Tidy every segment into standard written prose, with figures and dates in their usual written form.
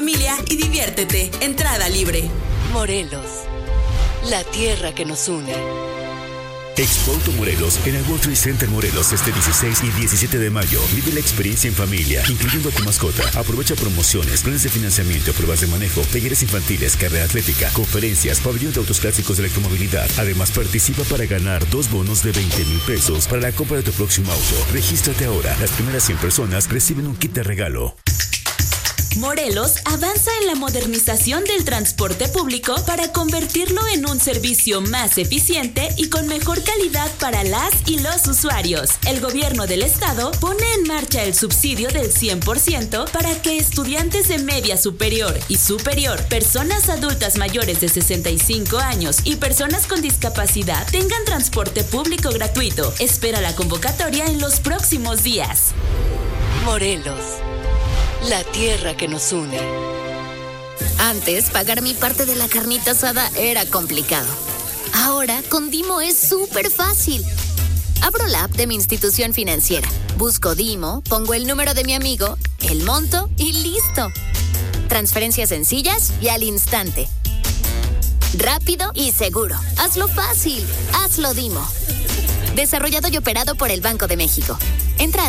familia y diviértete. Entrada libre. Morelos, la tierra que nos une. Expo Auto Morelos en el World Trade Center Morelos este 16 y 17 de mayo. Vive la experiencia en familia, incluyendo a tu mascota. Aprovecha promociones, planes de financiamiento, pruebas de manejo, talleres infantiles, carrera atlética, conferencias, pabellón de autos clásicos de electromovilidad. Además, participa para ganar 2 bonos de 20,000 pesos para la compra de tu próximo auto. Regístrate ahora. Las primeras 100 personas reciben un kit de regalo. Morelos avanza en la modernización del transporte público para convertirlo en un servicio más eficiente y con mejor calidad para las y los usuarios. El gobierno del estado pone en marcha el subsidio del 100% para que estudiantes de media superior y superior, personas adultas mayores de 65 años y personas con discapacidad tengan transporte público gratuito. Espera la convocatoria en los próximos días. Morelos, la tierra que nos une. Antes, pagar mi parte de la carnita asada era complicado. Ahora, con Dimo es súper fácil. Abro la app de mi institución financiera, busco Dimo, pongo el número de mi amigo, el monto y listo. Transferencias sencillas y al instante. Rápido y seguro. Hazlo fácil. Hazlo Dimo. Desarrollado y operado por el Banco de México. Entra a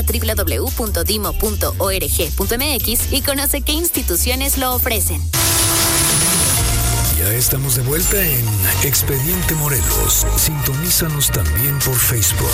www.dimo.org.mx y conoce qué instituciones lo ofrecen. Ya estamos de vuelta en Expediente Morelos. Sintonízanos también por Facebook.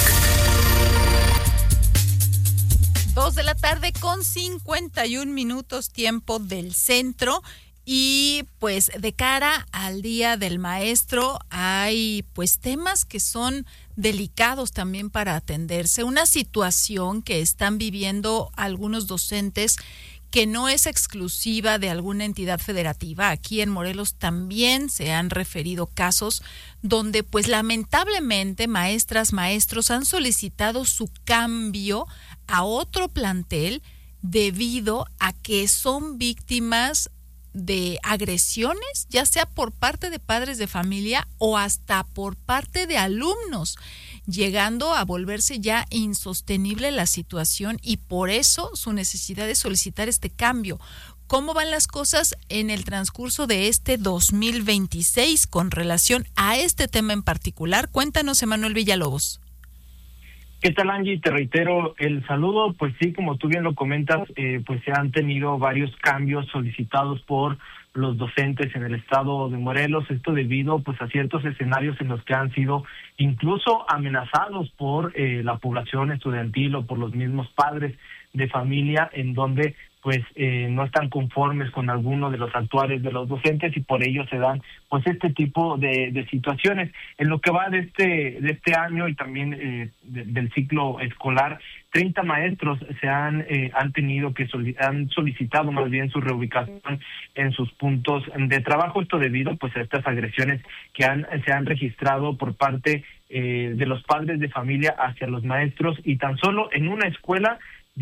2:51 tiempo del centro. Y pues de cara al Día del Maestro hay pues temas que son delicados también para atenderse. Una situación que están viviendo algunos docentes que no es exclusiva de alguna entidad federativa. Aquí en Morelos también se han referido casos donde pues lamentablemente maestras, maestros han solicitado su cambio a otro plantel debido a que son víctimas de agresiones, ya sea por parte de padres de familia o hasta por parte de alumnos, llegando a volverse ya insostenible la situación y por eso su necesidad de solicitar este cambio. ¿Cómo van las cosas en el transcurso de este 2026 con relación a este tema en particular? Cuéntanos, Emanuel Villalobos. ¿Qué tal, Angie? Te reitero el saludo. Pues sí, como tú bien lo comentas, pues se han tenido varios cambios solicitados por los docentes en el estado de Morelos. Esto debido pues a ciertos escenarios en los que han sido incluso amenazados por la población estudiantil o por los mismos padres de familia, en donde pues no están conformes con alguno de los actuares de los docentes y por ello se dan pues este tipo de situaciones. En lo que va de este año y también del ciclo escolar, 30 maestros han tenido que han solicitado más bien su reubicación en sus puntos de trabajo. Esto debido pues a estas agresiones que se han registrado por parte de los padres de familia hacia los maestros, y tan solo en una escuela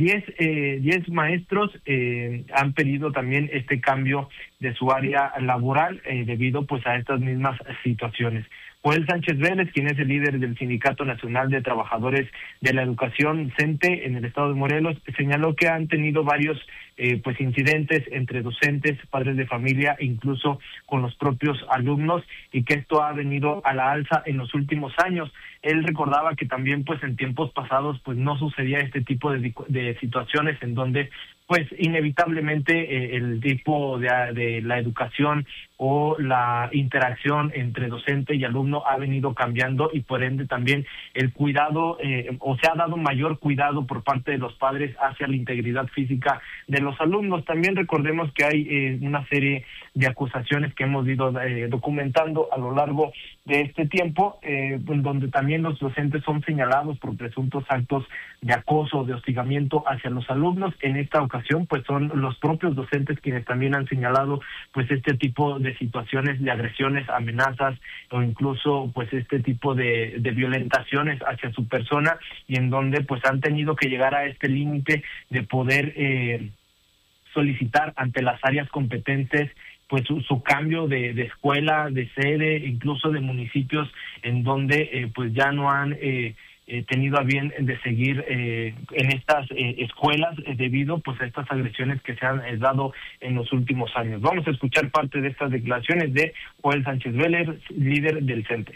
10 maestros han pedido también este cambio de su área laboral debido pues a estas mismas situaciones. Joel Sánchez Vélez, quien es el líder del Sindicato Nacional de Trabajadores de la Educación, CENTE, en el estado de Morelos, señaló que han tenido varios pues incidentes entre docentes, padres de familia, incluso con los propios alumnos, y que esto ha venido a la alza en los últimos años. Él recordaba que también pues en tiempos pasados pues no sucedía este tipo de situaciones en donde pues inevitablemente el tipo de la educación o la interacción entre docente y alumno ha venido cambiando, y por ende también el cuidado o se ha dado mayor cuidado por parte de los padres hacia la integridad física de los alumnos. También recordemos que hay una serie de acusaciones que hemos ido documentando a lo largo de este tiempo, donde también los docentes son señalados por presuntos actos de acoso, de hostigamiento hacia los alumnos. En esta ocasión pues son los propios docentes quienes también han señalado pues este tipo de situaciones de agresiones, amenazas o incluso pues este tipo de violentaciones hacia su persona, y en donde pues han tenido que llegar a este límite de poder solicitar ante las áreas competentes pues su cambio de escuela, de sede, incluso de municipios en donde pues ya no han tenido a bien de seguir en estas escuelas debido pues a estas agresiones que se han dado en los últimos años. Vamos a escuchar parte de estas declaraciones de Joel Sánchez Vélez, líder del CENTE.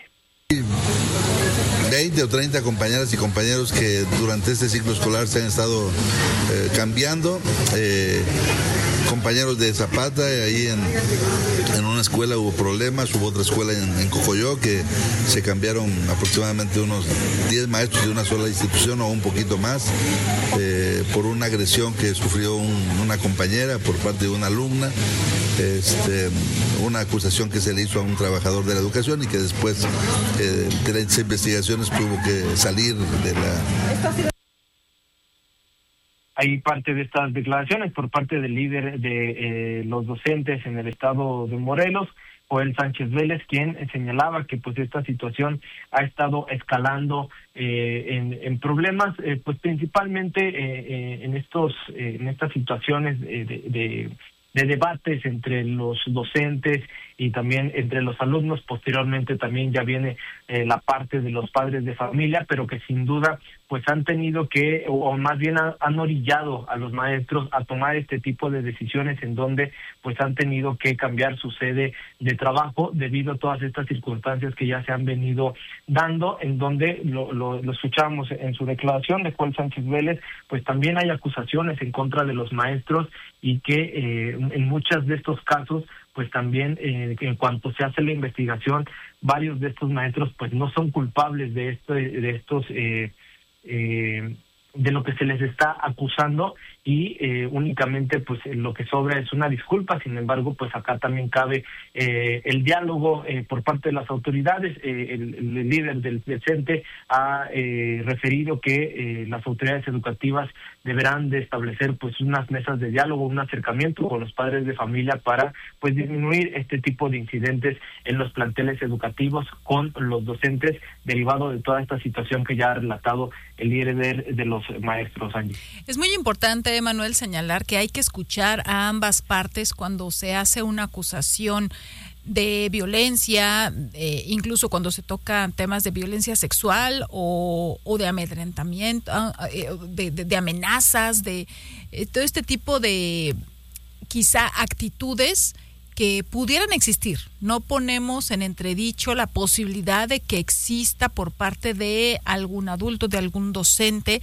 20 o 30 compañeras y compañeros que durante este ciclo escolar se han estado cambiando. Compañeros de Zapata, ahí en una escuela hubo problemas, hubo otra escuela en Cocoyó que se cambiaron aproximadamente unos 10 maestros de una sola institución o un poquito más por una agresión que sufrió una compañera por parte de una alumna, una acusación que se le hizo a un trabajador de la educación y que después de las investigaciones tuvo que salir de la... Hay parte de estas declaraciones por parte del líder de los docentes en el estado de Morelos, Joel Sánchez Vélez, quien señalaba que pues esta situación ha estado escalando en problemas, pues principalmente en estas situaciones de debates entre los docentes y también entre los alumnos. Posteriormente también ya viene la parte de los padres de familia, pero que sin duda pues han tenido que, o más bien han orillado a los maestros a tomar este tipo de decisiones en donde pues han tenido que cambiar su sede de trabajo debido a todas estas circunstancias que ya se han venido dando, en donde lo escuchamos en su declaración de Joel Sánchez Vélez, pues también hay acusaciones en contra de los maestros y que en muchos de estos casos pues también en cuanto se hace la investigación, varios de estos maestros pues no son culpables de lo que se les está acusando y únicamente pues lo que sobra es una disculpa. Sin embargo, pues acá también cabe el diálogo por parte de las autoridades. El líder del CENTE ha referido que las autoridades educativas deberán de establecer pues unas mesas de diálogo, un acercamiento con los padres de familia para pues disminuir este tipo de incidentes en los planteles educativos con los docentes, derivado de toda esta situación que ya ha relatado el líder de los maestros, Angie. Es muy importante, Manuel, señalar que hay que escuchar a ambas partes cuando se hace una acusación de violencia, incluso cuando se tocan temas de violencia sexual o de amedrentamiento, de amenazas, de todo este tipo de quizá actitudes que pudieran existir. No ponemos en entredicho la posibilidad de que exista por parte de algún adulto, de algún docente,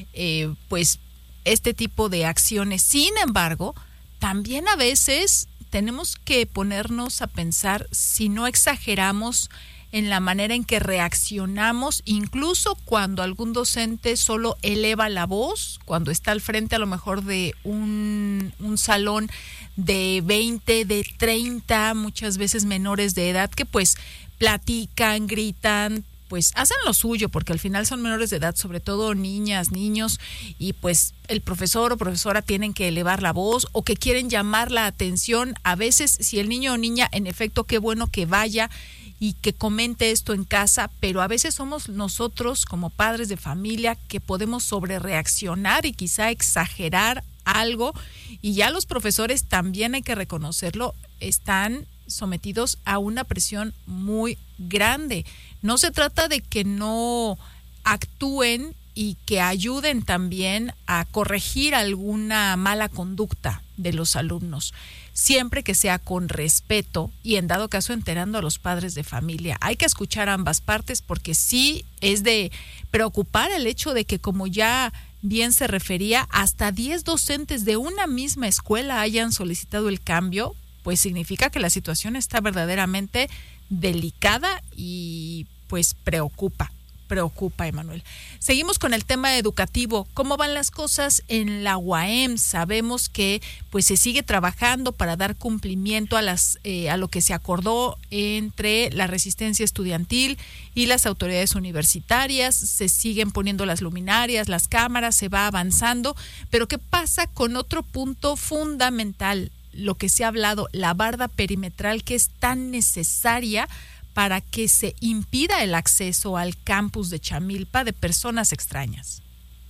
pues este tipo de acciones. Sin embargo, también a veces tenemos que ponernos a pensar si no exageramos en la manera en que reaccionamos, incluso cuando algún docente solo eleva la voz, cuando está al frente a lo mejor de un salón de 20, de 30, muchas veces menores de edad, que pues platican, gritan, pues hacen lo suyo, porque al final son menores de edad, sobre todo niñas, niños, y pues el profesor o profesora tienen que elevar la voz o que quieren llamar la atención. A veces, si el niño o niña, en efecto, qué bueno que vaya y que comente esto en casa, pero a veces somos nosotros como padres de familia que podemos sobrereaccionar y quizá exagerar algo, y ya los profesores, también hay que reconocerlo, están sometidos a una presión muy grande. No se trata de que no actúen y que ayuden también a corregir alguna mala conducta de los alumnos, siempre que sea con respeto y en dado caso enterando a los padres de familia. Hay que escuchar a ambas partes, porque sí es de preocupar el hecho de que, como ya bien se refería, hasta 10 docentes de una misma escuela hayan solicitado el cambio, pues significa que la situación está verdaderamente delicada y pues preocupa, Emanuel. Seguimos con el tema educativo. ¿Cómo van las cosas en la UAM? Sabemos que pues se sigue trabajando para dar cumplimiento a lo que se acordó entre la resistencia estudiantil y las autoridades universitarias. Se siguen poniendo las luminarias, las cámaras, se va avanzando. Pero ¿qué pasa con otro punto fundamental? Lo que se ha hablado, la barda perimetral, que es tan necesaria para que se impida el acceso al campus de Chamilpa de personas extrañas.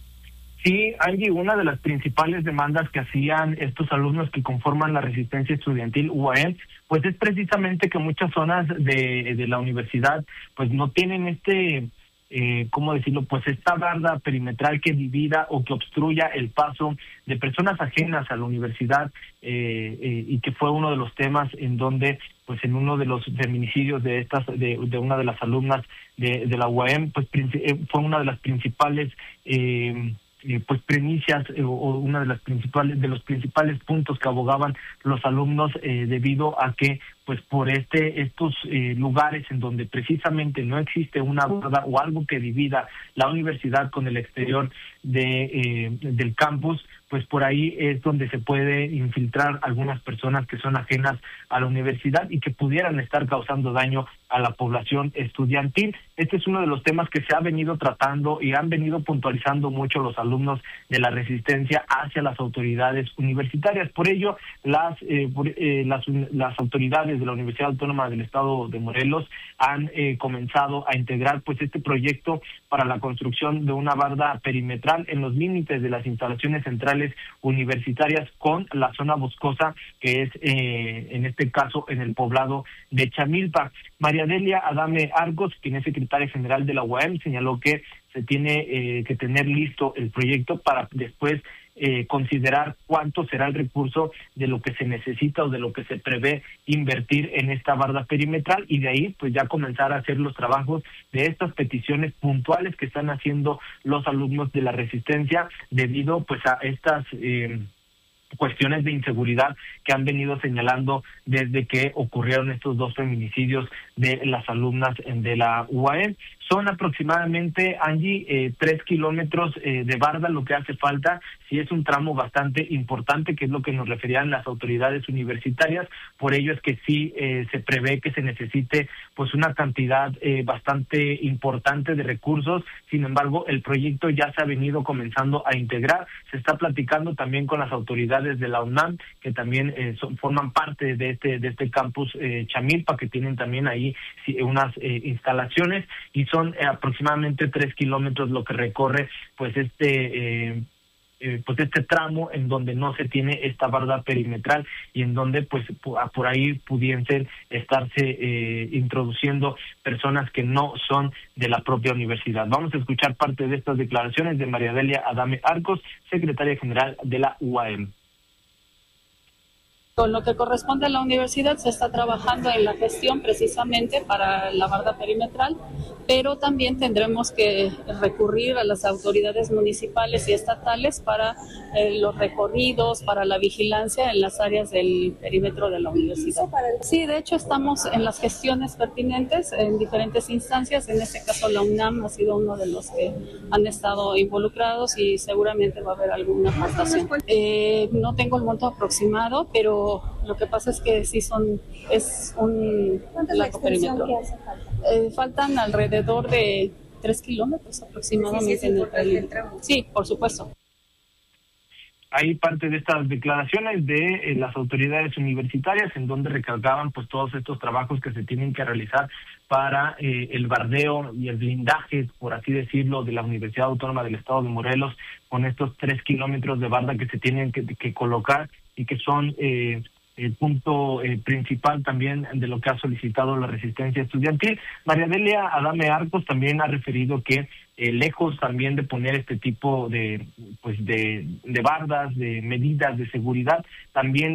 Sí, Angie, una de las principales demandas que hacían estos alumnos que conforman la resistencia estudiantil UAM, pues es precisamente que muchas zonas de la universidad pues no tienen ¿cómo decirlo? Pues esta barda perimetral que divida o que obstruya el paso de personas ajenas a la universidad, y que fue uno de los temas en donde, pues en uno de los feminicidios de una de las alumnas de la UAM, pues fue una de las principales pues primicias, o una de los principales puntos que abogaban los alumnos, debido a que pues por estos lugares en donde precisamente no existe una barda o algo que divida la universidad con el exterior del campus, pues por ahí es donde se puede infiltrar algunas personas que son ajenas a la universidad y que pudieran estar causando daño a la población estudiantil. Este es uno de los temas que se ha venido tratando y han venido puntualizando mucho los alumnos de la Resistencia hacia las autoridades universitarias. Por ello, las autoridades de la Universidad Autónoma del Estado de Morelos han comenzado a integrar pues este proyecto para la construcción de una barda perimetral en los límites de las instalaciones centrales universitarias con la zona boscosa, que es en este caso en el poblado de Chamilpa. María Delia Adame Argos, quien es secretaria general de la UAM, señaló que se tiene que tener listo el proyecto para después considerar cuánto será el recurso de lo que se necesita o de lo que se prevé invertir en esta barda perimetral, y de ahí pues ya comenzar a hacer los trabajos de estas peticiones puntuales que están haciendo los alumnos de la Resistencia debido pues a estas cuestiones de inseguridad que han venido señalando desde que ocurrieron estos 2 feminicidios de las alumnas de la UAM. Son aproximadamente, Angie, 3 kilómetros de barda lo que hace falta. Sí es un tramo bastante importante, que es lo que nos referían las autoridades universitarias. Por ello es que sí se prevé que se necesite pues una cantidad bastante importante de recursos. Sin embargo, el proyecto ya se ha venido comenzando a integrar. Se está platicando también con las autoridades de la UNAM, que también forman parte de este campus Chamilpa, que tienen también ahí unas instalaciones, y son aproximadamente 3 kilómetros lo que recorre pues este tramo en donde no se tiene esta barda perimetral y en donde pues por ahí pudiesen estarse introduciendo personas que no son de la propia universidad. Vamos a escuchar parte de estas declaraciones de María Delia Adame Arcos, secretaria general de la UAM. Con lo que corresponde a la universidad se está trabajando en la gestión precisamente para la barda perimetral, pero también tendremos que recurrir a las autoridades municipales y estatales para los recorridos, para la vigilancia en las áreas del perímetro de la universidad. Sí, de hecho estamos en las gestiones pertinentes en diferentes instancias. En este caso la UNAM ha sido uno de los que han estado involucrados y seguramente va a haber alguna aportación. No tengo el monto aproximado, pero lo que pasa es que sí es un largo perímetro. Faltan alrededor de 3 kilómetros aproximadamente en el perímetro. Sí, por supuesto. Hay parte de estas declaraciones de las autoridades universitarias en donde recargaban pues todos estos trabajos que se tienen que realizar para el bardeo y el blindaje, por así decirlo, de la Universidad Autónoma del Estado de Morelos, con estos 3 kilómetros de barda que se tienen que colocar y que son el punto principal también de lo que ha solicitado la Resistencia Estudiantil. María Delia Adame Arcos también ha referido que lejos también de poner este tipo de bardas, de medidas de seguridad, también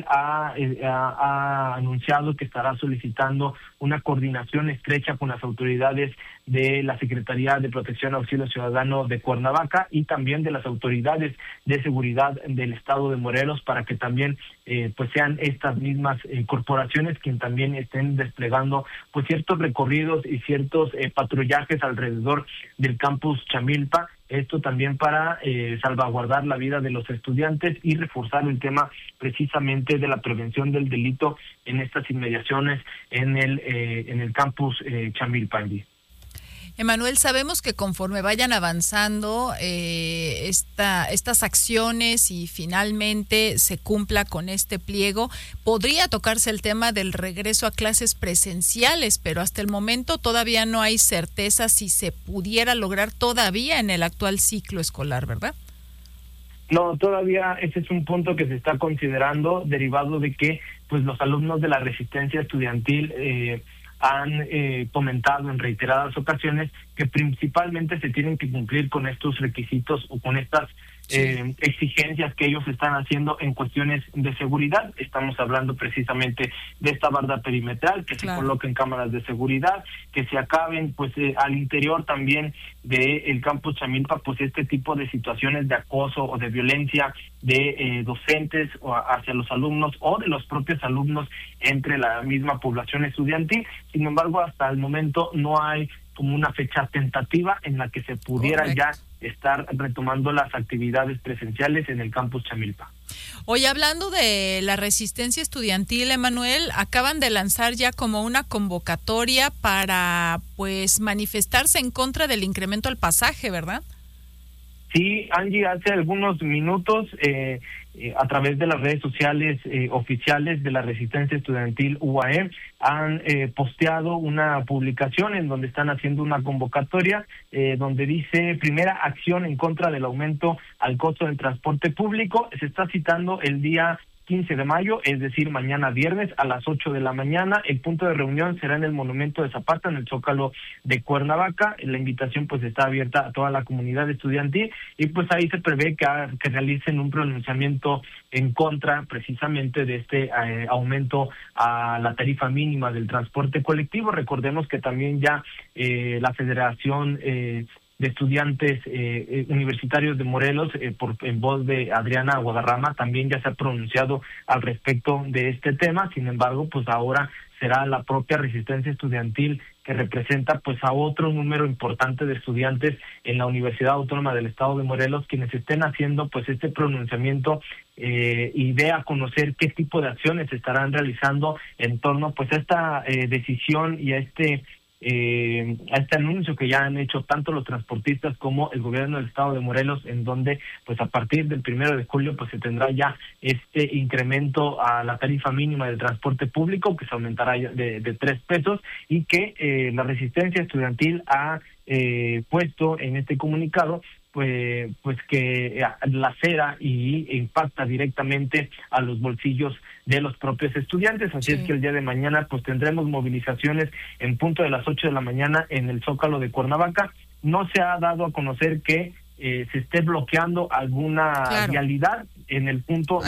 ha anunciado que estará solicitando una coordinación estrecha con las autoridades de la Secretaría de Protección y Auxilio Ciudadano de Cuernavaca y también de las autoridades de seguridad del Estado de Morelos, para que también pues sean estas mismas corporaciones quienes también estén desplegando pues ciertos recorridos y ciertos patrullajes alrededor del campus Chamilpa. Esto también para salvaguardar la vida de los estudiantes y reforzar el tema precisamente de la prevención del delito en estas inmediaciones en el campus Chamilpa. Emanuel, sabemos que conforme vayan avanzando estas acciones y finalmente se cumpla con este pliego, podría tocarse el tema del regreso a clases presenciales, pero hasta el momento todavía no hay certeza si se pudiera lograr todavía en el actual ciclo escolar, ¿verdad? No, todavía ese es un punto que se está considerando, derivado de que pues los alumnos de la Resistencia Estudiantil han comentado en reiteradas ocasiones que principalmente se tienen que cumplir con estos requisitos o con estas exigencias que ellos están haciendo en cuestiones de seguridad. Estamos hablando precisamente de esta barda perimetral, que se coloquen cámaras de seguridad, que se acaben pues al interior también del campus Chamilpa pues este tipo de situaciones de acoso o de violencia de docentes hacia los alumnos o de los propios alumnos entre la misma población estudiantil. Sin embargo, hasta el momento no hay como una fecha tentativa en la que se pudiera ya estar retomando las actividades presenciales en el campus Chamilpa. Oye, hablando de la resistencia estudiantil, Emanuel, acaban de lanzar ya como una convocatoria para pues manifestarse en contra del incremento al pasaje, ¿verdad? Sí, Angie, hace algunos minutos a través de las redes sociales oficiales de la Resistencia Estudiantil UAE han posteado una publicación en donde están haciendo una convocatoria donde dice: primera acción en contra del aumento al costo del transporte público. Se está citando el día 15 de mayo, es decir, mañana viernes a las 8 de la mañana. El punto de reunión será en el Monumento de Zapata, en el Zócalo de Cuernavaca. La invitación pues está abierta a toda la comunidad estudiantil y pues ahí se prevé que realicen un pronunciamiento en contra precisamente de este aumento a la tarifa mínima del transporte colectivo. Recordemos que también ya la Federación de Estudiantes Universitarios de Morelos, en voz de Adriana Guadarrama, también ya se ha pronunciado al respecto de este tema. Sin embargo, pues ahora será la propia Resistencia Estudiantil, que representa pues a otro número importante de estudiantes en la Universidad Autónoma del Estado de Morelos, quienes estén haciendo pues este pronunciamiento y dé a conocer qué tipo de acciones se estarán realizando en torno pues a esta decisión y a este anuncio que ya han hecho tanto los transportistas como el gobierno del Estado de Morelos, en donde pues a partir del 1 de julio pues se tendrá ya este incremento a la tarifa mínima del transporte público, que se aumentará de 3 pesos, y que la Resistencia Estudiantil ha puesto en este comunicado pues que lacera y impacta directamente a los bolsillos de los propios estudiantes. Así es que el día de mañana pues tendremos movilizaciones en punto de las 8 de la mañana en el Zócalo de Cuernavaca. No se ha dado a conocer que se esté bloqueando alguna vialidad. En el punto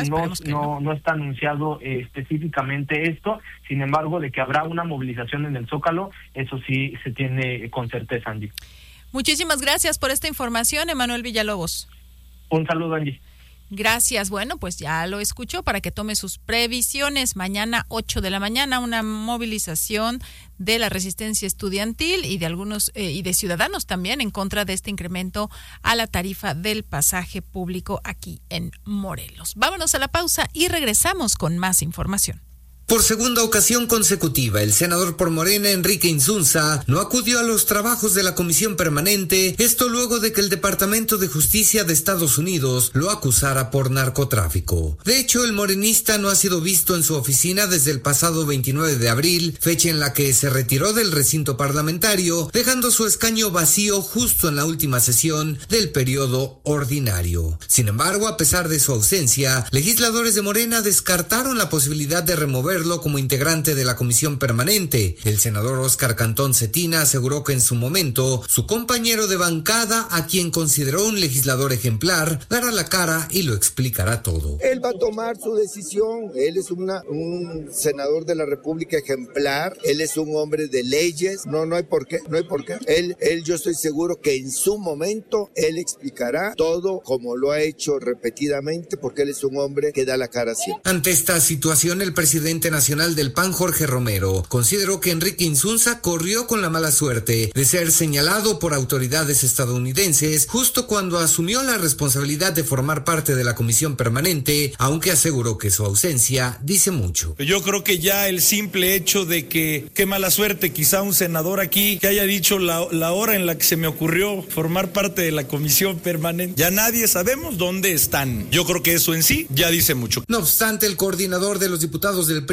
no está anunciado específicamente esto. Sin embargo, de que habrá una movilización en el Zócalo, eso sí se tiene con certeza, Angie. Muchísimas gracias por esta información, Emanuel Villalobos. Un saludo, Angie. Gracias. Bueno, pues ya lo escuchó para que tome sus previsiones. Mañana 8 de la mañana una movilización de la Resistencia Estudiantil y de algunos y de ciudadanos también en contra de este incremento a la tarifa del pasaje público aquí en Morelos. Vámonos a la pausa y regresamos con más información. Por segunda ocasión consecutiva, el senador por Morena, Enrique Insunza, no acudió a los trabajos de la comisión permanente, esto luego de que el Departamento de Justicia de Estados Unidos lo acusara por narcotráfico. De hecho, el morenista no ha sido visto en su oficina desde el pasado 29 de abril, fecha en la que se retiró del recinto parlamentario, dejando su escaño vacío justo en la última sesión del periodo ordinario. Sin embargo, a pesar de su ausencia, legisladores de Morena descartaron la posibilidad de remover como integrante de la comisión permanente. El senador Óscar Cantón Cetina aseguró que en su momento su compañero de bancada, a quien consideró un legislador ejemplar, dará la cara y lo explicará todo. Él va a tomar su decisión. Él es un senador de la República ejemplar. Él es un hombre de leyes. No hay por qué. Él, yo estoy seguro que en su momento él explicará todo como lo ha hecho repetidamente, porque él es un hombre que da la cara siempre. Ante esta situación, el presidente nacional del PAN, Jorge Romero, consideró que Enrique Insunza corrió con la mala suerte de ser señalado por autoridades estadounidenses justo cuando asumió la responsabilidad de formar parte de la comisión permanente, aunque aseguró que su ausencia dice mucho. Yo creo que ya el simple hecho de que, qué mala suerte, quizá un senador aquí que haya dicho la hora en la que se me ocurrió formar parte de la comisión permanente, ya nadie sabemos dónde están. Yo creo que eso en sí ya dice mucho. No obstante, el coordinador de los diputados del PRI,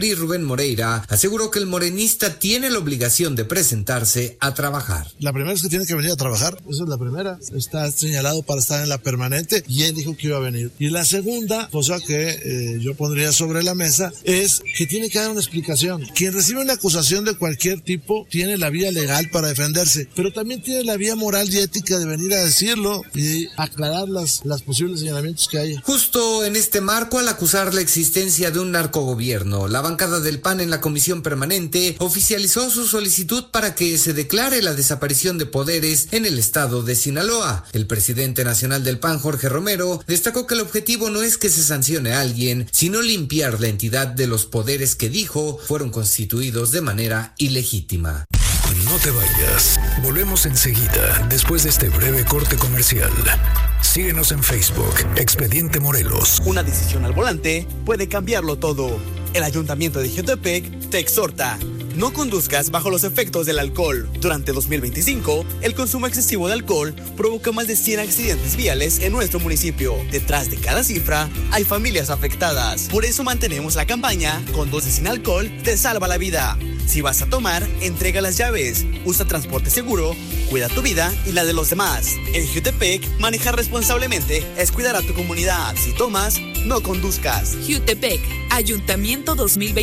PRI, Rubén Moreira, aseguró que el morenista tiene la obligación de presentarse a trabajar. La primera es que tiene que venir a trabajar, esa es la primera. Está señalado para estar en la permanente y él dijo que iba a venir. Y la segunda cosa que yo pondría sobre la mesa es que tiene que dar una explicación. Quien recibe una acusación de cualquier tipo tiene la vía legal para defenderse, pero también tiene la vía moral y ética de venir a decirlo y aclarar las posibles señalamientos que haya. Justo en este marco, al acusar la existencia de un narcogobierno, la bancada del PAN en la comisión permanente oficializó su solicitud para que se declare la desaparición de poderes en el estado de Sinaloa. El presidente nacional del PAN, Jorge Romero, destacó que el objetivo no es que se sancione a alguien, sino limpiar la entidad de los poderes que dijo fueron constituidos de manera ilegítima. No te vayas. Volvemos enseguida, después de este breve corte comercial. Síguenos en Facebook, Expediente Morelos. Una decisión al volante puede cambiarlo todo. El Ayuntamiento de Jutepec te exhorta: no conduzcas bajo los efectos del alcohol. Durante 2025, el consumo excesivo de alcohol provoca más de 100 accidentes viales en nuestro municipio. Detrás de cada cifra, hay familias afectadas. Por eso mantenemos la campaña Conduce sin alcohol, te salva la vida. Si vas a tomar, entrega las llaves, usa transporte seguro, cuida tu vida y la de los demás. En Jutepec, manejar responsablemente es cuidar a tu comunidad. Si tomas, no conduzcas. Jutepec, Ayuntamiento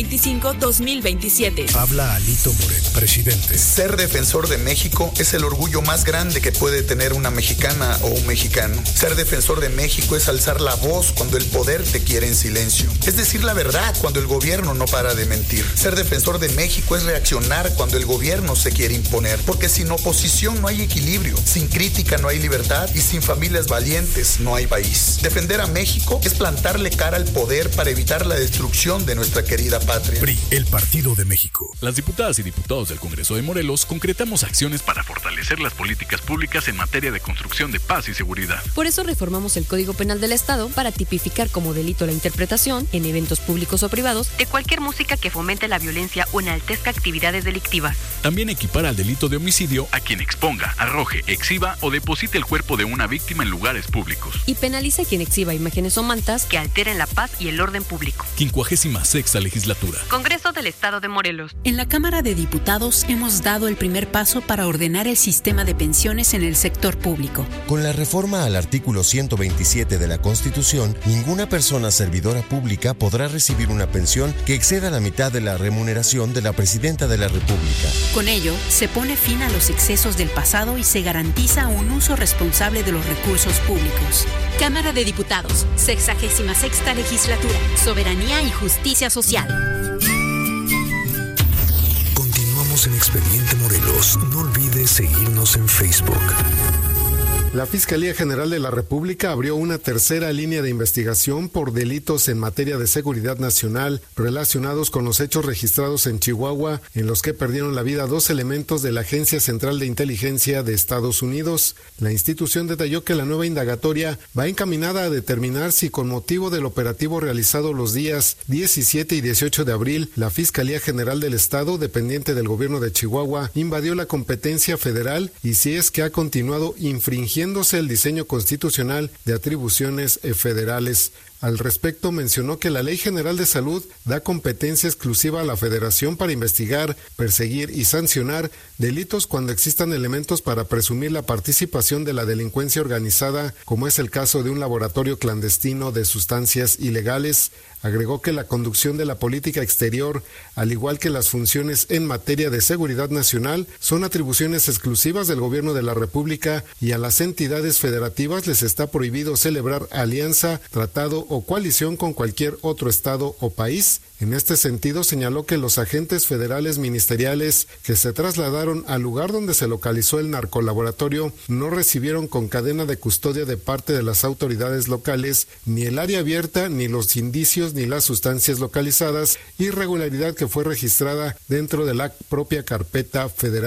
2025-2027. Habla Alito Moreno, presidente. Ser defensor de México es el orgullo más grande que puede tener una mexicana o un mexicano. Ser defensor de México es alzar la voz cuando el poder te quiere en silencio. Es decir la verdad cuando el gobierno no para de mentir. Ser defensor de México es reaccionar cuando el gobierno se quiere imponer. Porque sin oposición no hay equilibrio, sin crítica no hay libertad y sin familias valientes no hay país. Defender a México es plantarle cara al poder para evitar la destrucción de nuestra querida patria. PRI, el Partido de México. Las diputadas y diputados del Congreso de Morelos concretamos acciones para fortalecer las políticas públicas en materia de construcción de paz y seguridad. Por eso reformamos el Código Penal del Estado para tipificar como delito la interpretación, en eventos públicos o privados, de cualquier música que fomente la violencia o enaltezca actividades delictivas. También equipara al delito de homicidio a quien exponga, arroje, exhiba o deposite el cuerpo de una víctima en lugares públicos. Y penaliza a quien exhiba imágenes o mantas que alteren la paz y el orden público. 56ª legislatura. Congreso del Estado de Morelos. En la Cámara de Diputados hemos dado el primer paso para ordenar el sistema de pensiones en el sector público. Con la reforma al artículo 127 de la Constitución, ninguna persona servidora pública podrá recibir una pensión que exceda la mitad de la remuneración de la Presidenta de la República. Con ello, se pone fin a los excesos del pasado y se garantiza un uso responsable de los recursos públicos. Cámara de Diputados, 66ª Legislatura, Soberanía y Justicia Social. Continuamos en Expediente Morelos. No olvides seguirnos en Facebook. La Fiscalía General de la República abrió una tercera línea de investigación por delitos en materia de seguridad nacional relacionados con los hechos registrados en Chihuahua, en los que perdieron la vida 2 elementos de la Agencia Central de Inteligencia de Estados Unidos. La institución detalló que la nueva indagatoria va encaminada a determinar si, con motivo del operativo realizado los días 17 y 18 de abril, la Fiscalía General del Estado, dependiente del gobierno de Chihuahua, invadió la competencia federal y si es que ha continuado infringiendo el diseño constitucional de atribuciones federales. Al respecto, mencionó que la Ley General de Salud da competencia exclusiva a la Federación para investigar, perseguir y sancionar delitos cuando existan elementos para presumir la participación de la delincuencia organizada, como es el caso de un laboratorio clandestino de sustancias ilegales. Agregó que la conducción de la política exterior, al igual que las funciones en materia de seguridad nacional, son atribuciones exclusivas del Gobierno de la República y a las entidades federativas les está prohibido celebrar alianza, tratado o coalición con cualquier otro estado o país. En este sentido, señaló que los agentes federales ministeriales que se trasladaron al lugar donde se localizó el narcolaboratorio no recibieron con cadena de custodia de parte de las autoridades locales ni el área abierta, ni los indicios, ni las sustancias localizadas, irregularidad que fue registrada dentro de la propia carpeta federal.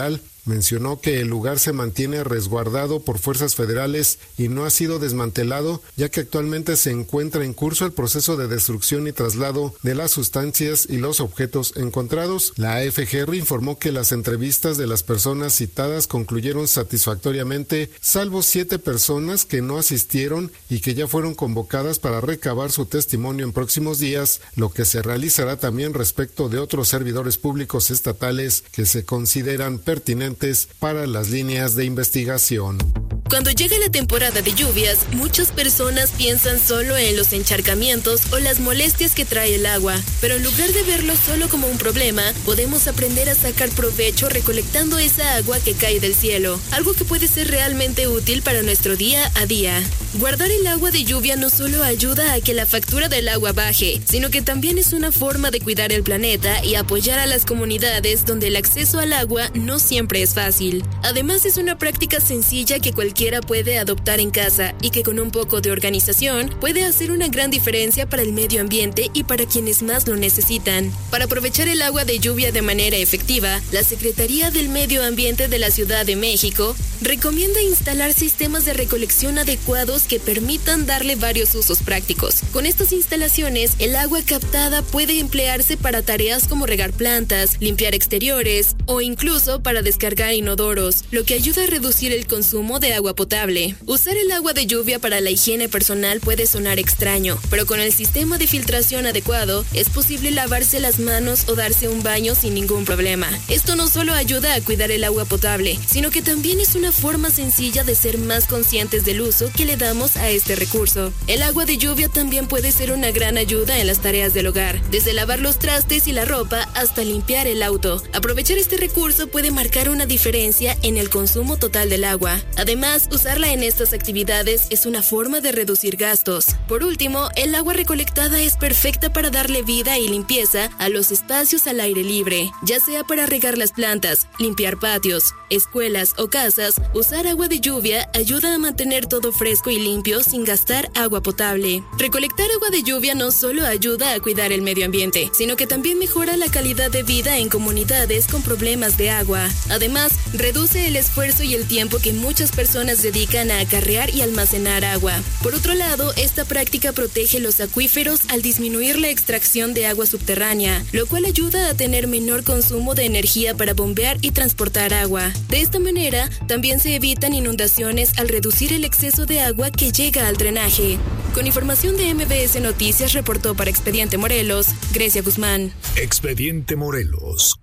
Mencionó que el lugar se mantiene resguardado por fuerzas federales y no ha sido desmantelado, ya que actualmente se encuentra en curso el proceso de destrucción y traslado de las sustancias y los objetos encontrados. La AFGR informó que las entrevistas de las personas citadas concluyeron satisfactoriamente, salvo 7 personas que no asistieron y que ya fueron convocadas para recabar su testimonio en próximos días, lo que se realizará también respecto de otros servidores públicos estatales que se consideran pertinentes para las líneas de investigación. Cuando llega la temporada de lluvias, muchas personas piensan solo en los encharcamientos o las molestias que trae el agua, pero en lugar de verlo solo como un problema, podemos aprender a sacar provecho recolectando esa agua que cae del cielo, algo que puede ser realmente útil para nuestro día a día. Guardar el agua de lluvia no solo ayuda a que la factura del agua baje, sino que también es una forma de cuidar el planeta y apoyar a las comunidades donde el acceso al agua no siempre es fácil. Además, es una práctica sencilla que cualquiera puede adoptar en casa y que con un poco de organización puede hacer una gran diferencia para el medio ambiente y para quienes más lo necesitan. Para aprovechar el agua de lluvia de manera efectiva, la Secretaría del Medio Ambiente de la Ciudad de México recomienda instalar sistemas de recolección adecuados que permitan darle varios usos prácticos. Con estas instalaciones, el agua captada puede emplearse para tareas como regar plantas, limpiar exteriores o incluso para descargar inodoros, lo que ayuda a reducir el consumo de agua potable. Usar el agua de lluvia para la higiene personal puede sonar extraño, pero con el sistema de filtración adecuado es posible lavarse las manos o darse un baño sin ningún problema. Esto no solo ayuda a cuidar el agua potable, sino que también es una forma sencilla de ser más conscientes del uso que le damos a este recurso. El agua de lluvia también puede ser una gran ayuda en las tareas del hogar, desde lavar los trastes y la ropa hasta limpiar el auto. Aprovechar este recurso puede marcar una diferencia en el consumo total del agua. Además, usarla en estas actividades es una forma de reducir gastos. Por último, el agua recolectada es perfecta para darle vida y limpieza a los espacios al aire libre, ya sea para regar las plantas, limpiar patios, escuelas o casas. Usar agua de lluvia ayuda a mantener todo fresco y limpio sin gastar agua potable. Recolectar agua de lluvia no solo ayuda a cuidar el medio ambiente, sino que también mejora la calidad de vida en comunidades con problemas de agua. Además, reduce el esfuerzo y el tiempo que muchas personas dedican a acarrear y almacenar agua. Por otro lado, esta práctica protege los acuíferos al disminuir la extracción de agua subterránea, lo cual ayuda a tener menor consumo de energía para bombear y transportar agua. De esta manera, también se evitan inundaciones al reducir el exceso de agua que llega al drenaje. Con información de MBS Noticias, reportó para Expediente Morelos, Grecia Guzmán. Expediente Morelos.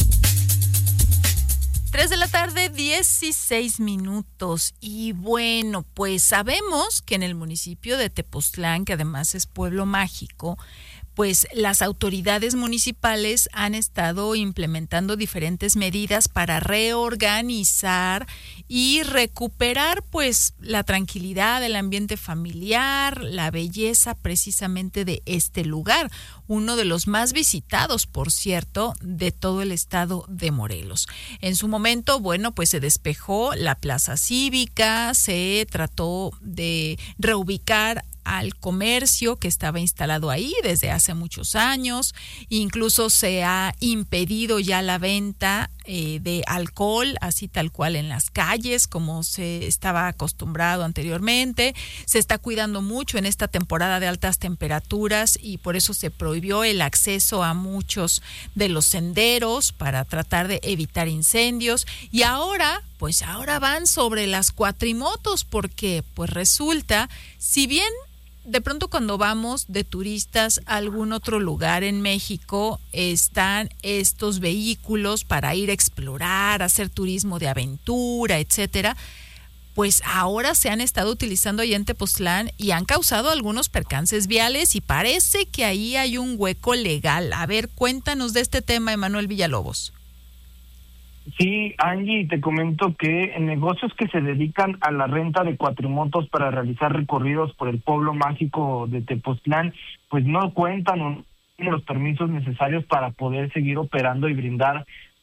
3 de la tarde, 16 minutos. Y bueno, pues sabemos que en el municipio de Tepoztlán, que además es pueblo mágico, pues las autoridades municipales han estado implementando diferentes medidas para reorganizar y recuperar pues la tranquilidad del ambiente familiar, la belleza precisamente de este lugar, uno de los más visitados, por cierto, de todo el estado de Morelos. En su momento, bueno, pues se despejó la plaza cívica, se trató de reubicar al comercio que estaba instalado ahí desde hace muchos años, incluso se ha impedido ya la venta de alcohol, así tal cual en las calles, como se estaba acostumbrado anteriormente. Se está cuidando mucho en esta temporada de altas temperaturas y por eso se prohibió el acceso a muchos de los senderos para tratar de evitar incendios. Y ahora van sobre las cuatrimotos porque pues resulta, si bien de pronto cuando vamos de turistas a algún otro lugar en México, están estos vehículos para ir a explorar, hacer turismo de aventura, etcétera, pues ahora se han estado utilizando allá en Tepoztlán y han causado algunos percances viales y parece que ahí hay un hueco legal. A ver, cuéntanos de este tema, Emanuel Villalobos. Sí, Angie, te comento que en negocios que se dedican a la renta de cuatrimotos para realizar recorridos por el pueblo mágico de Tepoztlán, pues no cuentan con los permisos necesarios para poder seguir operando y brindar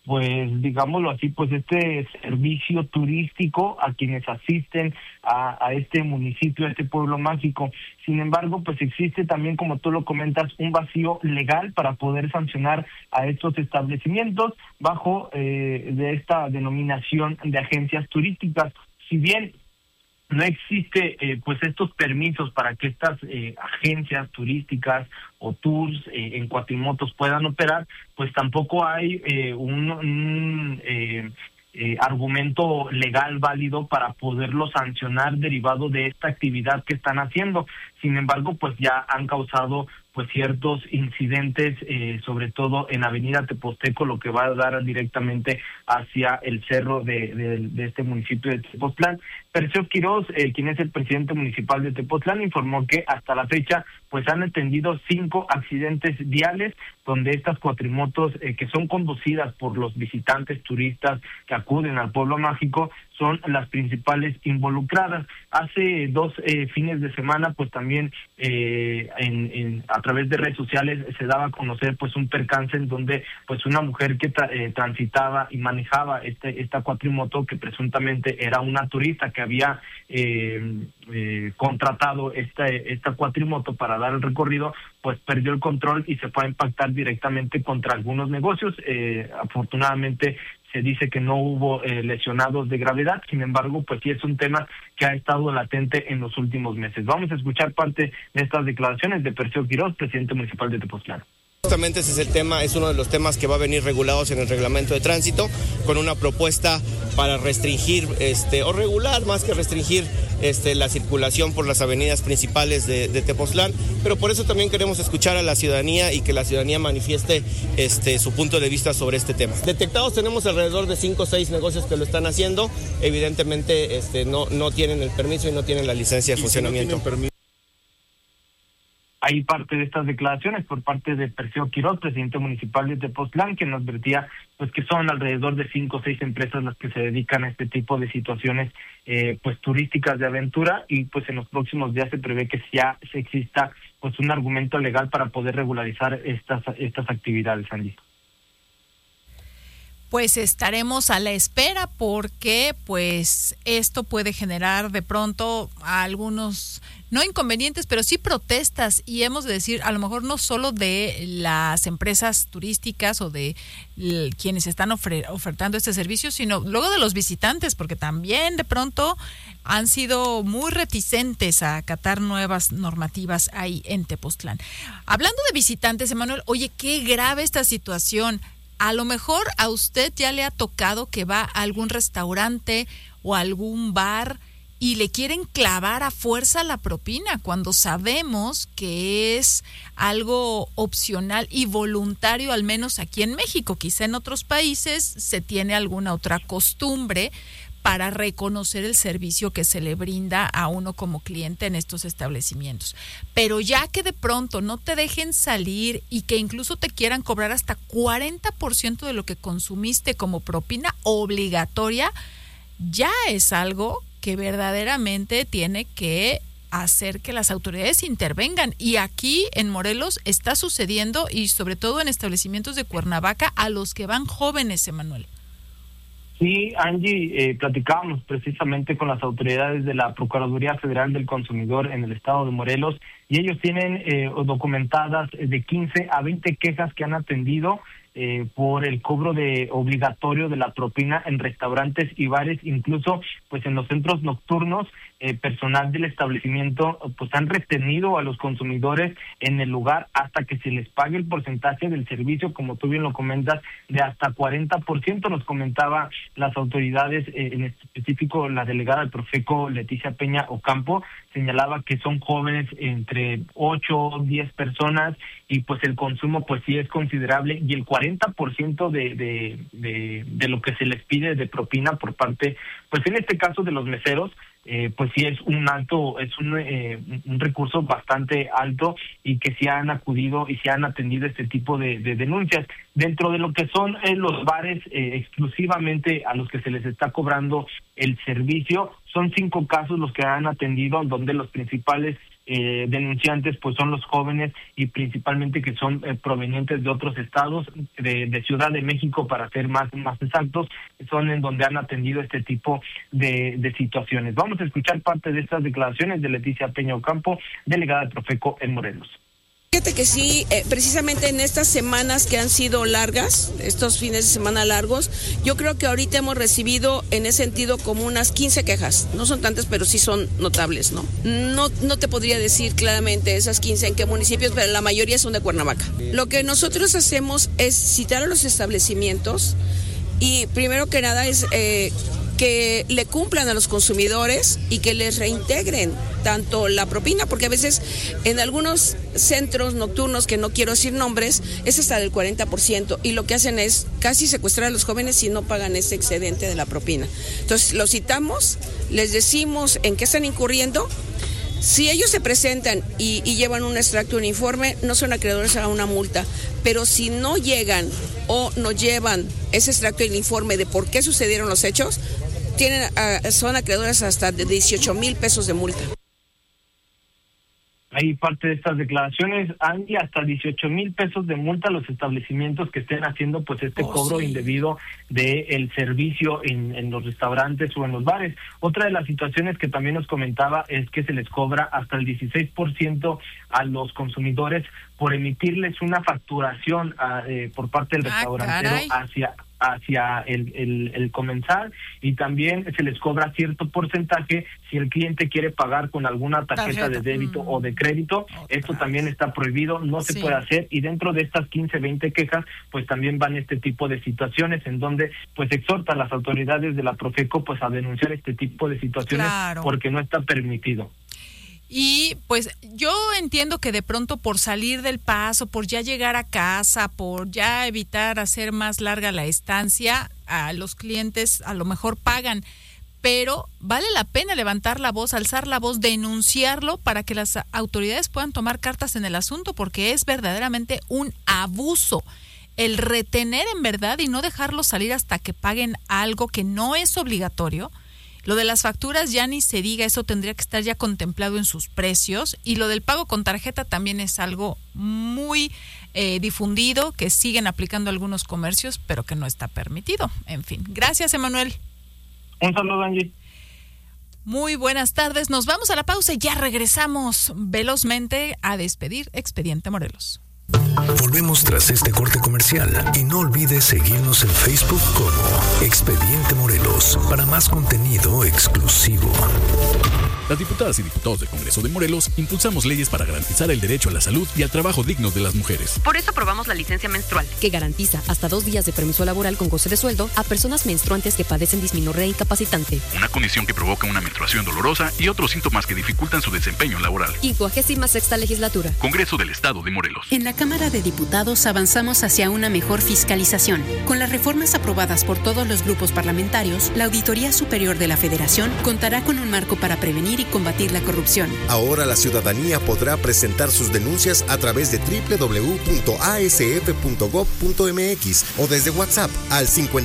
pues digámoslo así, pues este servicio turístico a quienes asisten a este municipio, a este pueblo mágico. Sin embargo, pues existe también, como tú lo comentas, un vacío legal para poder sancionar a estos establecimientos bajo de esta denominación de agencias turísticas. Si bien no existe pues estos permisos para que estas agencias turísticas o tours en cuatrimotos puedan operar, pues tampoco hay un argumento legal válido para poderlo sancionar derivado de esta actividad que están haciendo. Sin embargo, pues ya han causado pues ciertos incidentes, sobre todo en Avenida Teposteco, lo que va a dar directamente hacia el cerro de este municipio de Tepoztlán. Perseo Quiroz, quien es el presidente municipal de Tepoztlán, informó que hasta la fecha pues han atendido 5 accidentes viales donde estas cuatrimotos que son conducidas por los visitantes turistas que acuden al pueblo mágico son las principales involucradas. Hace 2 fines de semana pues también a través de redes sociales se daba a conocer pues un percance en donde pues una mujer que transitaba y manejaba esta cuatrimoto, que presuntamente era una turista que había contratado esta cuatrimoto para dar el recorrido, pues perdió el control y se fue a impactar directamente contra algunos negocios. Afortunadamente se dice que no hubo lesionados de gravedad. Sin embargo, pues sí es un tema que ha estado latente en los últimos meses. Vamos a escuchar parte de estas declaraciones de Perseo Quiroz, presidente municipal de Tepoztlán. Justamente ese es el tema, es uno de los temas que va a venir regulados en el reglamento de tránsito, con una propuesta para restringir o regular más que restringir la circulación por las avenidas principales de Tepoztlán, pero por eso también queremos escuchar a la ciudadanía y que la ciudadanía manifieste su punto de vista sobre este tema. Detectados tenemos alrededor de 5 o 6 negocios que lo están haciendo, evidentemente no tienen el permiso y no tienen la licencia de funcionamiento. Hay parte de estas declaraciones por parte de Perseo Quiroz, presidente municipal de Tepoztlán, que nos advertía pues que son alrededor de 5 o 6 empresas las que se dedican a este tipo de situaciones pues turísticas de aventura, y pues en los próximos días se prevé que ya se exista pues un argumento legal para poder regularizar estas actividades, Angie. Pues estaremos a la espera, porque pues esto puede generar de pronto algunos, no inconvenientes, pero sí protestas, y hemos de decir, a lo mejor no solo de las empresas turísticas o de quienes están ofertando este servicio, sino luego de los visitantes, porque también de pronto han sido muy reticentes a acatar nuevas normativas ahí en Tepoztlán. Hablando de visitantes, Emanuel, oye, qué grave esta situación. A lo mejor a usted ya le ha tocado que va a algún restaurante o a algún bar y le quieren clavar a fuerza la propina, cuando sabemos que es algo opcional y voluntario, al menos aquí en México. Quizá en otros países se tiene alguna otra costumbre para reconocer el servicio que se le brinda a uno como cliente en estos establecimientos. Pero ya que de pronto no te dejen salir y que incluso te quieran cobrar hasta 40% de lo que consumiste como propina obligatoria, ya es algo que verdaderamente tiene que hacer que las autoridades intervengan. Y aquí en Morelos está sucediendo, y sobre todo en establecimientos de Cuernavaca, a los que van jóvenes, Emanuel. Sí, Angie, platicábamos precisamente con las autoridades de la Procuraduría Federal del Consumidor en el estado de Morelos, y ellos tienen documentadas de 15 a 20 quejas que han atendido por el cobro de obligatorio de la propina en restaurantes y bares, incluso pues en los centros nocturnos. Personal del establecimiento pues han retenido a los consumidores en el lugar hasta que se les pague el porcentaje del servicio, como tú bien lo comentas, de hasta 40%. Nos comentaba las autoridades, en específico la delegada del Profeco, Leticia Peña Ocampo, señalaba que son jóvenes entre 8 o 10 personas, y pues el consumo pues sí es considerable, y el 40% de lo que se les pide de propina por parte, pues en este caso de los meseros, pues sí es un recurso bastante alto, y que sí han acudido y sí han atendido este tipo de denuncias. Dentro de lo que son los bares, exclusivamente a los que se les está cobrando el servicio, son 5 casos los que han atendido, donde los principales denunciantes pues son los jóvenes y principalmente que son provenientes de otros estados, de Ciudad de México para ser más exactos, son en donde han atendido este tipo de situaciones. Vamos a escuchar parte de estas declaraciones de Leticia Peña Ocampo, delegada de Profeco en Morelos. Fíjate que sí, precisamente en estas semanas que han sido largas, estos fines de semana largos, yo creo que ahorita hemos recibido en ese sentido como unas 15 quejas. No son tantas, pero sí son notables, ¿no? No te podría decir claramente esas 15 en qué municipios, pero la mayoría son de Cuernavaca. Lo que nosotros hacemos es citar a los establecimientos y primero que nada es que le cumplan a los consumidores y que les reintegren tanto la propina, porque a veces en algunos centros nocturnos, que no quiero decir nombres, es hasta del 40%, y lo que hacen es casi secuestrar a los jóvenes si no pagan ese excedente de la propina. Entonces los citamos, les decimos en qué están incurriendo. Si ellos se presentan y llevan un extracto, un informe, no son acreedores a una multa, pero si no llegan o no llevan ese extracto y el informe de por qué sucedieron los hechos, son acreedores hasta de 18,000 pesos de multa. Hay parte de estas declaraciones, Andy, hasta 18,000 pesos de multa a los establecimientos que estén haciendo pues cobro indebido del servicio en los restaurantes o en los bares. Otra de las situaciones que también nos comentaba es que se les cobra hasta el 16% a los consumidores por emitirles una facturación por parte del restaurantero hacia el comensal, y también se les cobra cierto porcentaje si el cliente quiere pagar con alguna tarjeta de débito o de crédito. Esto también está prohibido, no se puede hacer, y dentro de estas 15, 20 quejas pues también van este tipo de situaciones en donde pues exhorta a las autoridades de la Profeco pues a denunciar este tipo de situaciones porque no está permitido. Y pues yo entiendo que de pronto por salir del paso, por ya llegar a casa, por ya evitar hacer más larga la estancia, a los clientes a lo mejor pagan, pero vale la pena levantar la voz, alzar la voz, denunciarlo para que las autoridades puedan tomar cartas en el asunto, porque es verdaderamente un abuso el retener en verdad y no dejarlos salir hasta que paguen algo que no es obligatorio. Lo de las facturas ya ni se diga, eso tendría que estar ya contemplado en sus precios, y lo del pago con tarjeta también es algo muy difundido, que siguen aplicando algunos comercios, pero que no está permitido. En fin, gracias, Emanuel. Un saludo, Angie. Muy buenas tardes, nos vamos a la pausa y ya regresamos velozmente a despedir Expediente Morelos. Volvemos tras este corte comercial y no olvides seguirnos en Facebook como Expediente Morelos para más contenido exclusivo. Las diputadas y diputados del Congreso de Morelos impulsamos leyes para garantizar el derecho a la salud y al trabajo digno de las mujeres. Por eso aprobamos la licencia menstrual, que garantiza hasta 2 días de permiso laboral con goce de sueldo a personas menstruantes que padecen dismenorrea incapacitante. Una condición que provoca una menstruación dolorosa y otros síntomas que dificultan su desempeño laboral. 56ª legislatura. Congreso del Estado de Morelos. En la Cámara de Diputados avanzamos hacia una mejor fiscalización. Con las reformas aprobadas por todos los grupos parlamentarios, la Auditoría Superior de la Federación contará con un marco para prevenir y combatir la corrupción. Ahora la ciudadanía podrá presentar sus denuncias a través de www.asf.gov.mx o desde WhatsApp al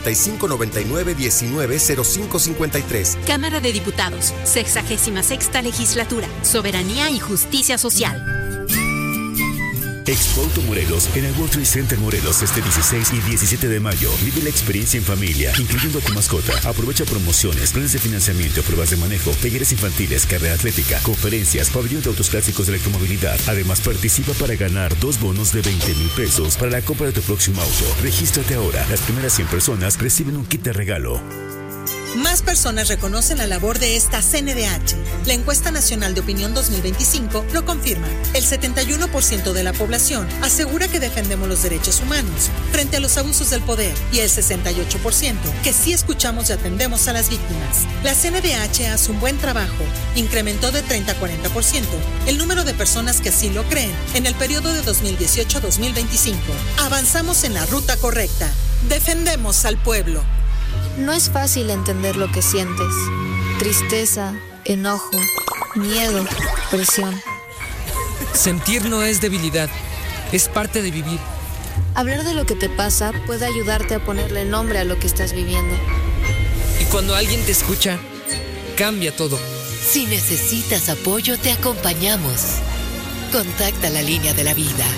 5599-190553. Cámara de Diputados, 66ª Legislatura, Soberanía y Justicia Social. Expo Auto Morelos en el World Trade Center Morelos este 16 y 17 de mayo. Vive la experiencia en familia, incluyendo a tu mascota. Aprovecha promociones, planes de financiamiento, pruebas de manejo, talleres infantiles, carrera atlética, conferencias, pabellón de autos clásicos de electromovilidad. Además, participa para ganar 2 bonos de 20,000 pesos para la compra de tu próximo auto. Regístrate ahora. Las primeras 100 personas reciben un kit de regalo. Más personas reconocen la labor de esta CNDH. La encuesta nacional de opinión 2025 lo confirma. El 71% de la población asegura que defendemos los derechos humanos frente a los abusos del poder, y el 68% que sí escuchamos y atendemos a las víctimas. La CNDH hace un buen trabajo. Incrementó de 30 a 40% el número de personas que así lo creen en el periodo de 2018 a 2025. Avanzamos en la ruta correcta. Defendemos al pueblo. No es fácil entender lo que sientes. Tristeza, enojo, miedo, presión. Sentir no es debilidad, es parte de vivir. Hablar de lo que te pasa puede ayudarte a ponerle nombre a lo que estás viviendo. Y cuando alguien te escucha, cambia todo. Si necesitas apoyo, te acompañamos. Contacta la línea de la vida.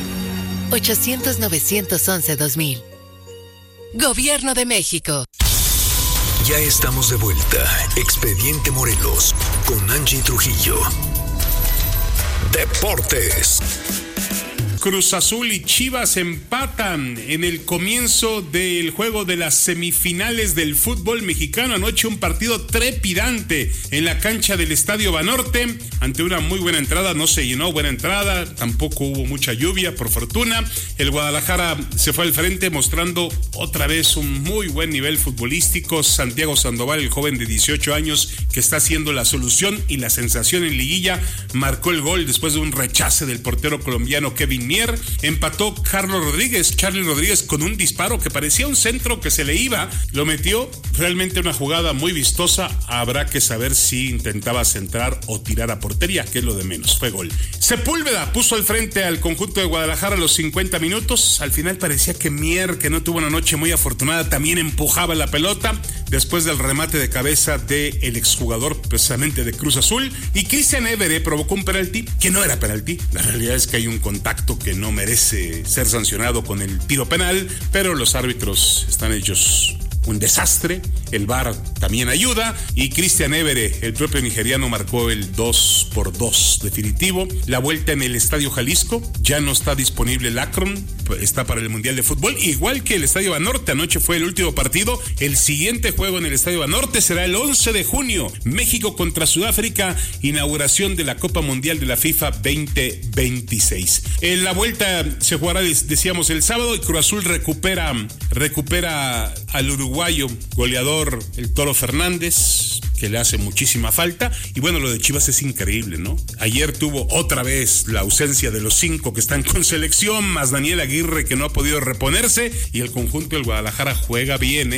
800-911-2000. Gobierno de México. Ya estamos de vuelta. Expediente Morelos con Angie Trujillo. Deportes. Cruz Azul y Chivas empatan en el comienzo del juego de las semifinales del fútbol mexicano. Anoche un partido trepidante en la cancha del Estadio Banorte, ante una muy buena entrada. No se llenó, buena entrada, tampoco hubo mucha lluvia, por fortuna. El Guadalajara se fue al frente mostrando otra vez un muy buen nivel futbolístico. Santiago Sandoval, el joven de 18 años que está siendo la solución y la sensación en liguilla, marcó el gol después de un rechace del portero colombiano Kevin Mier. Empató Charlie Rodríguez con un disparo que parecía un centro que se le iba, lo metió. Realmente una jugada muy vistosa. Habrá que saber si intentaba centrar o tirar a portería, que es lo de menos. Fue gol. Sepúlveda puso al frente al conjunto de Guadalajara a los 50 minutos. Al final parecía que Mier, que no tuvo una noche muy afortunada, también empujaba la pelota después del remate de cabeza del exjugador precisamente de Cruz Azul. Y Christian Évere provocó un penalti que no era penalti. La realidad es que hay un contacto que no merece ser sancionado con el tiro penal, pero los árbitros están hechos un desastre. El VAR también ayuda y Christian Évere, el propio nigeriano, marcó el 2-2 definitivo. La vuelta en el Estadio Jalisco, ya no está disponible el Akron, está para el Mundial de Fútbol, igual que el Estadio Banorte. Anoche fue el último partido. El siguiente juego en el Estadio Banorte será el 11 de junio, México contra Sudáfrica, inauguración de la Copa Mundial de la FIFA 2026. En la vuelta se jugará, decíamos, el sábado, y Cruz Azul recupera al uruguayo goleador, el Toro Fernández, que le hace muchísima falta. Y bueno, lo de Chivas es increíble, ¿no? Ayer tuvo otra vez la ausencia de los 5 que están con selección, más Daniel Aguirre, que no ha podido reponerse, y el conjunto del Guadalajara juega bien,